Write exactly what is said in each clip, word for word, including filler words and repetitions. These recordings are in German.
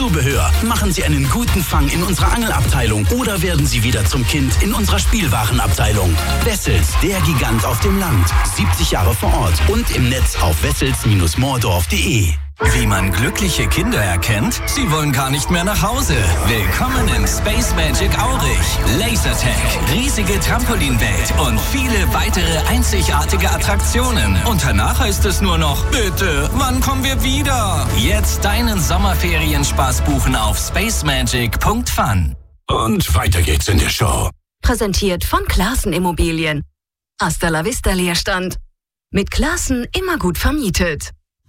Zubehör. Machen Sie einen guten Fang in unserer Angelabteilung oder werden Sie wieder zum Kind in unserer Spielwarenabteilung. Wessels, der Gigant auf dem Land. siebzig Jahre vor Ort und im Netz auf wessels Bindestrich moordorf punkt de. Wie man glückliche Kinder erkennt? Sie wollen gar nicht mehr nach Hause. Willkommen im Space Magic Aurich. Lasertag, riesige Trampolinwelt und viele weitere einzigartige Attraktionen. Und danach heißt es nur noch, bitte, wann kommen wir wieder? Jetzt deinen Sommerferienspaß buchen auf spacemagic punkt fun. Und weiter geht's in der Show. Präsentiert von Classen Immobilien. Hasta la vista Leerstand. Mit Classen immer gut vermietet.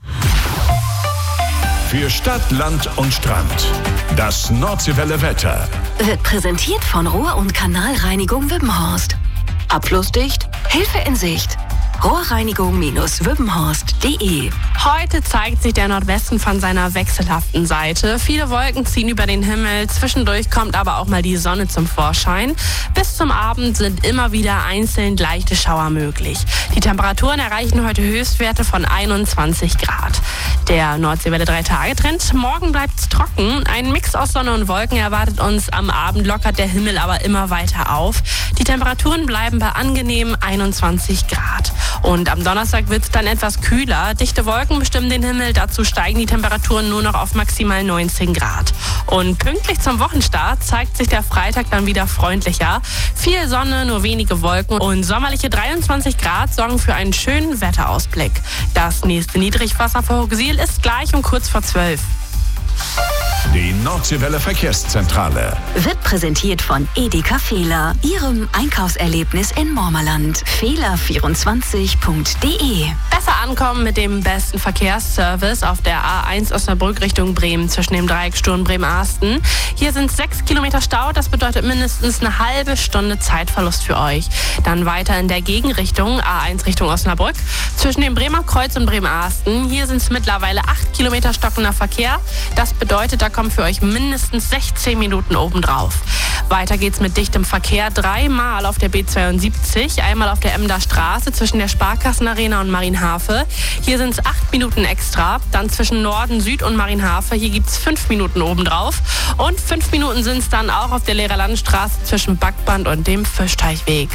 Für Stadt, Land und Strand. Das Nordseewelle Wetter. Wird präsentiert von Rohr- und Kanalreinigung Wippenhorst. Abflussdicht, Hilfe in Sicht. Rohrreinigung Wippenhorst punkt de. Heute zeigt sich der Nordwesten von seiner wechselhaften Seite. Viele Wolken ziehen über den Himmel, zwischendurch kommt aber auch mal die Sonne zum Vorschein. Bis zum Abend sind immer wieder einzeln leichte Schauer möglich. Die Temperaturen erreichen heute Höchstwerte von einundzwanzig Grad. Der Nordseewelle drei Tage Trend. Morgen bleibt es trocken. Ein Mix aus Sonne und Wolken erwartet uns. Am Abend lockert der Himmel aber immer weiter auf. Die Temperaturen bleiben bei angenehmen einundzwanzig Grad. Und am Donnerstag wird es dann etwas kühler. Dichte Wolken bestimmen den Himmel. Dazu steigen die Temperaturen nur noch auf maximal neunzehn Grad. Und pünktlich zum Wochenstart zeigt sich der Freitag dann wieder freundlicher. Viel Sonne, nur wenige Wolken und sommerliche dreiundzwanzig Grad sorgen für einen schönen Wetterausblick. Das nächste Niedrigwasser vor Hooksiel ist gleich um kurz vor zwölf. Die Nordseewelle Verkehrszentrale Wird präsentiert von Edeka Fehler, Ihrem Einkaufserlebnis in Mormerland. Fehler vierundzwanzig punkt de. Besser ankommen mit dem besten Verkehrsservice auf der A eins Osnabrück Richtung Bremen zwischen dem Dreieck Sturm Bremen-Arsten. Hier sind sechs Kilometer Stau, das bedeutet mindestens eine halbe Stunde Zeitverlust für euch. Dann weiter in der Gegenrichtung, A eins Richtung Osnabrück, zwischen dem Bremer Kreuz und Bremen-Arsten. Hier sind es mittlerweile acht Kilometer stockender Verkehr. Das bedeutet, da kommen für euch mindestens sechzehn Minuten obendrauf. Weiter geht's mit dichtem Verkehr, dreimal auf der B zweiundsiebzig, einmal auf der Emder Straße zwischen der Sparkassenarena und Marienhafe. Hier sind es acht Minuten extra. Dann zwischen Norden, Süd und Marienhafe, hier gibt's fünf Minuten obendrauf. Und fünf Minuten sind es dann auch auf der Lehrerlandstraße zwischen Backband und dem Fischteichweg.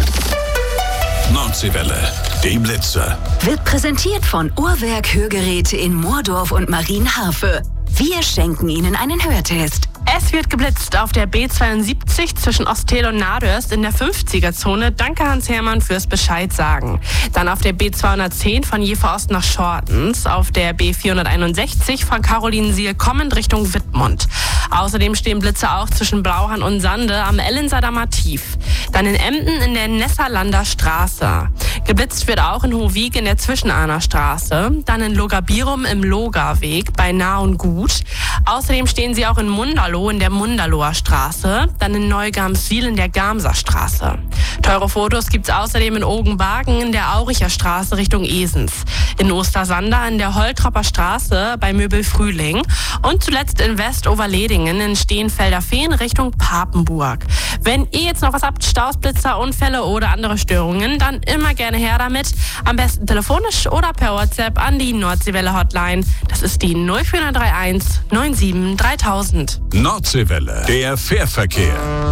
Nordseewelle, die Blitze. Wird präsentiert von Uhrwerk Hörgeräte in Moordorf und Marienhafe. Wir schenken Ihnen einen Hörtest. Es wird geblitzt auf der B zweiundsiebzig zwischen Ostel und Nadörst in der fünfziger-Zone. Danke Hans Hermann fürs Bescheid sagen. Dann auf der B zweihundertzehn von Jever Ost nach Schortens, auf der B vierhunderteinundsechzig von Carolinensiel kommend Richtung Wittmund. Außerdem stehen Blitze auch zwischen Blauhahn und Sande am Ellensadamer Tief. Dann in Emden in der Nesserlander Straße. Geblitzt wird auch in Hohwieg in der Zwischenahner Straße. Dann in Logabirum im Logarweg bei Nah und Gut. Außerdem stehen sie auch in Munderloh in der Munderloher Straße, dann in Neugamswil in der Gamser Straße. Teure Fotos gibt's außerdem in Ogenbargen in der Auricher Straße Richtung Esens, in Ostersander in der Holtropper Straße bei Möbel Frühling und zuletzt in Westoverledingen in Steenfelder Feen Richtung Papenburg. Wenn ihr jetzt noch was habt, Staus, Blitzer, Unfälle oder andere Störungen, dann immer gerne her damit. Am besten telefonisch oder per WhatsApp an die Nordseewelle Hotline. Das ist die null vier drei eins neun sieben dreitausend. Nordseewelle, der Fährverkehr.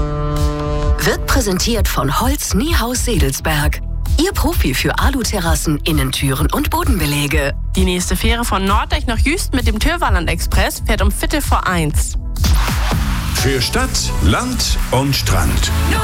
Wird präsentiert von Holz Niehaus Sedelsberg. Ihr Profi für Aluterrassen, Innentüren und Bodenbeläge. Die nächste Fähre von Norddeck nach Jüst mit dem Türwalland Express fährt um Viertel vor eins. Für Stadt, Land und Strand.